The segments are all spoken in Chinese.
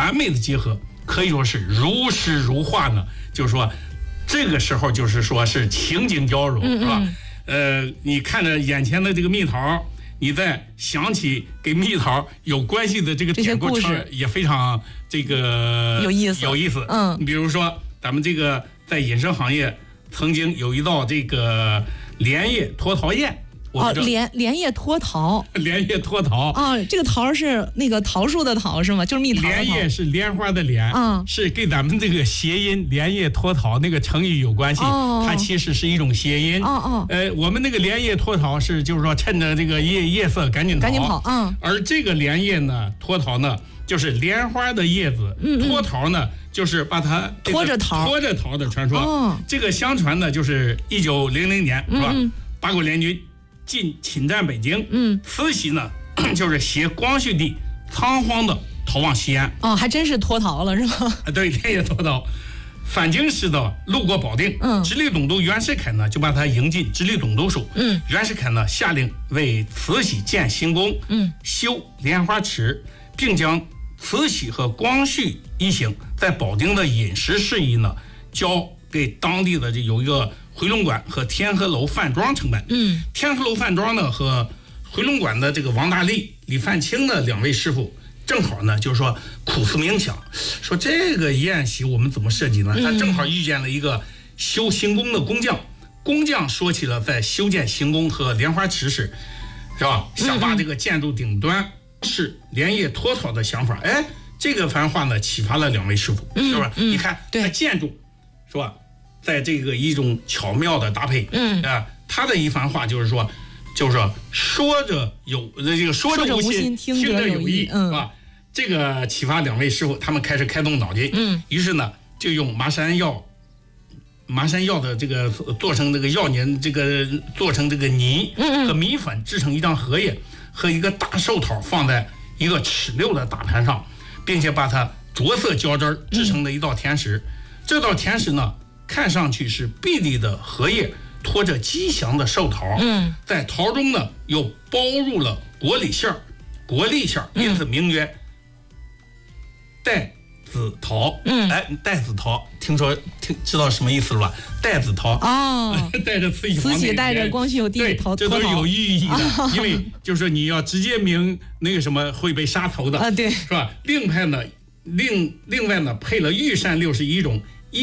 完美的结合，可以说是如诗如画呢。就是说，这个时候就是说是情景交融，是吧？你看着眼前的这个蜜桃，你再想起跟蜜桃有关系的这个典故，也非常这个有意思。你比如说，咱们这个在饮食行业曾经有一道这个莲叶脱桃宴。 莲叶脱桃， 莲叶脱桃这个桃是那个桃树的桃是吗？就是蜜桃的桃。 莲叶是莲花的莲，是跟咱们这个谐音莲叶脱桃那个成语有关系。它其实是一种谐音。我们那个莲叶脱桃是就是说趁着这个夜色赶紧跑。而这个莲叶呢脱桃呢，就是莲花的叶子，脱桃呢就是把它拖着桃的传说。这个相传呢，就是1900年是吧？八国联军侵占北京，慈禧呢就是携光绪帝仓皇的逃往西安。 还真是脱逃了是吗？ 对，莲叶脱逃。返京时的路过保定，直隶总督袁世凯呢就把他迎进直隶总督署。袁世凯呢下令为慈禧建新宫，修莲花池，并将慈禧和光绪一行在保定的饮食事宜呢交给当地的有一个回龙馆和天河楼饭庄承办。天河楼饭庄呢和回龙馆的这个王大力、李范清的两位师傅，正好呢就是说苦思冥想，说这个宴席我们怎么设计呢？他正好遇见了一个修行宫的工匠，工匠说起了在修建行宫和莲花池时，是吧？想把这个建筑顶端是莲叶脱桃的想法。这个番话呢启发了两位师傅，是吧？你看，它建筑是吧？在这个一种巧妙的搭配，他的一番话就是说说着无心，听着有意，是吧？这个启发两位师傅，他们开始开动脑筋，于是呢就用麻山药的这个做成这个药泥，做成这个泥和米粉制成一张荷叶和一个大寿桃放在一个尺六的大盘上，并且把它着色浇汁制成的一道甜食。这道甜食呢看上去是碧绿的荷叶拖着吉祥的寿桃，在桃中呢又包入了国礼馅儿，因此名曰带子桃。带子桃，知道什么意思了吧？带子桃带着慈禧带着光绪帝逃， 这都是有寓意的，因为就是说你要直接明那个什么会被杀头的对， 是吧？另外呢配了御膳61种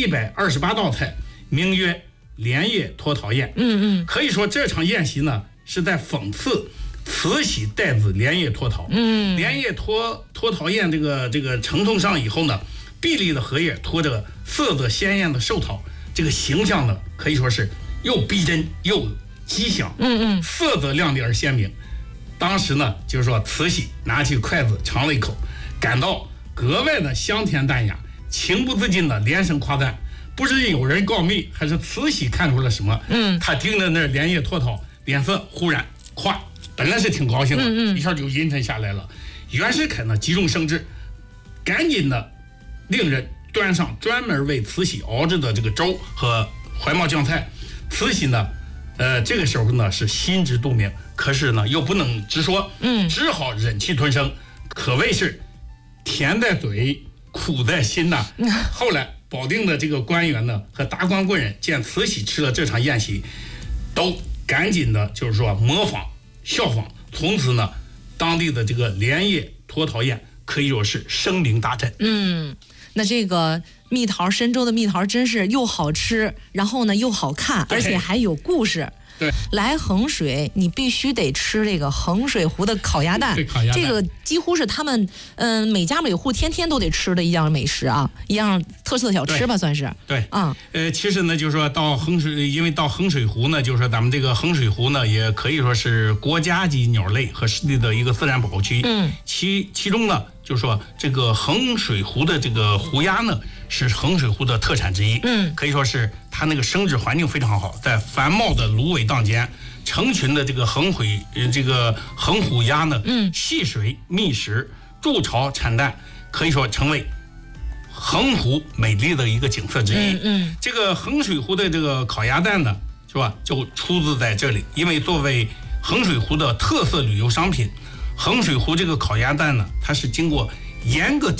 128道菜，名曰莲叶脱桃宴。可以说这场宴席呢是在讽刺慈禧带子莲叶脱桃。莲叶脱桃宴这个呈送上以后呢，碧绿的荷叶拖着色泽鲜艳的寿桃，这个形象呢可以说是又逼真又吉祥，色泽亮丽而鲜明。当时呢就是说慈禧拿起筷子尝了一口，感到格外的香甜淡雅，情不自禁的连声夸赞。不知有人告密还是慈禧看出了什么，他听着那莲叶脱桃，脸色忽然本来是挺高兴的，一下就阴沉下来了。袁世凯呢急中生智，赶紧的令人端上专门为慈禧熬制的这个粥和怀冒酱菜。慈禧呢这个时候呢是心知肚明，可是呢又不能直说，只好忍气吞声，可谓是甜在嘴苦在心呐。后来保定的这个官员呢和达官贵人见慈禧吃了这场宴席，都赶紧的就是说模仿效仿，从此呢当地的这个莲叶脱桃宴可以说是声名大振。 那这个深州的蜜桃真是又好吃，然后呢又好看，而且还有故事。 对， 来衡水你必须得吃这个衡水湖的烤鸭蛋，这个几乎是他们每家每户天天都得吃的一样美食啊，一样特色小吃吧，算是。 对，其实呢就是说到衡水，因为到衡水湖呢，就是说咱们这个衡水湖呢也可以说是国家级鸟类和湿地的一个自然保护区。其中呢就是说这个衡水湖的这个湖鸭呢是衡水湖的特产之一。可以说是它那个生殖环境非常好，在繁茂的芦苇荡间，成群的这个衡湖鸭呢，戏水觅食，筑巢产蛋，可以说成为衡湖美丽的一个景色之一。这个衡水湖的这个烤鸭蛋呢，是吧，就出自在这里。因为作为衡水湖的特色旅游商品，衡水湖这个烤鸭蛋呢，它是经过严格